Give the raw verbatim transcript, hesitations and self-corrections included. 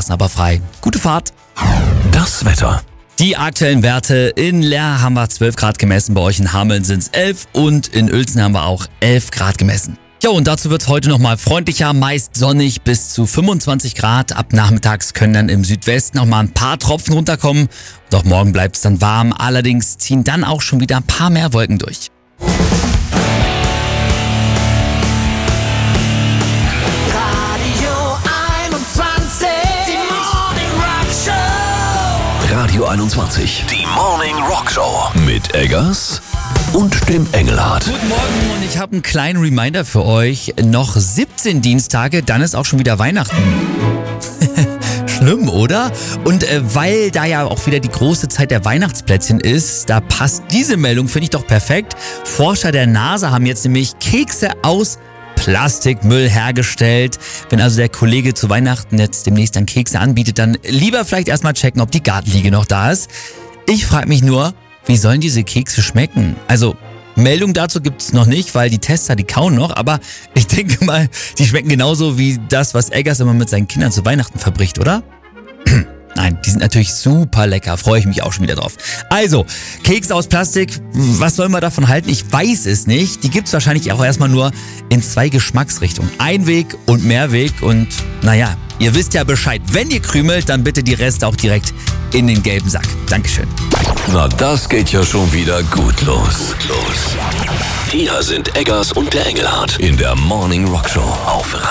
einigermaßen aber frei. Gute Fahrt. Das Wetter. Die aktuellen Werte: in Leer haben wir zwölf Grad gemessen, bei euch in Hameln sind es elf und in Uelzen haben wir auch elf Grad gemessen. Ja, und dazu wird es heute nochmal freundlicher, meist sonnig bis zu fünfundzwanzig Grad. Ab nachmittags können dann im Südwesten noch mal ein paar Tropfen runterkommen. Und auch morgen bleibt es dann warm, allerdings ziehen dann auch schon wieder ein paar mehr Wolken durch. Radio einundzwanzig, die Morning Rock Show mit Eggers und dem Engelhardt. Guten Morgen und ich habe einen kleinen Reminder für euch. Noch siebzehn Dienstage, dann ist auch schon wieder Weihnachten. Schlimm, oder? Und äh, weil da ja auch wieder die große Zeit der Weihnachtsplätzchen ist, da passt diese Meldung, finde ich doch perfekt. Forscher der NASA haben jetzt nämlich Kekse aus Plastikmüll hergestellt. Wenn also der Kollege zu Weihnachten jetzt demnächst dann Kekse anbietet, dann lieber vielleicht erstmal checken, ob die Gartenliege noch da ist. Ich frage mich nur, wie sollen diese Kekse schmecken? Also, Meldung dazu gibt's noch nicht, weil die Tester, die kauen noch, aber ich denke mal, die schmecken genauso wie das, was Eggers immer mit seinen Kindern zu Weihnachten verbricht, oder? Nein, die sind natürlich super lecker, freue ich mich auch schon wieder drauf. Also, Kekse aus Plastik, was soll man davon halten? Ich weiß es nicht. Die gibt's wahrscheinlich auch erstmal nur in zwei Geschmacksrichtungen. Einweg und Mehrweg und naja, ihr wisst ja Bescheid. Wenn ihr krümelt, dann bitte die Reste auch direkt in den gelben Sack. Dankeschön. Na, das geht ja schon wieder gut los. Gut los. Hier sind Eggers und der Engelhardt in der Morning Rock Show auf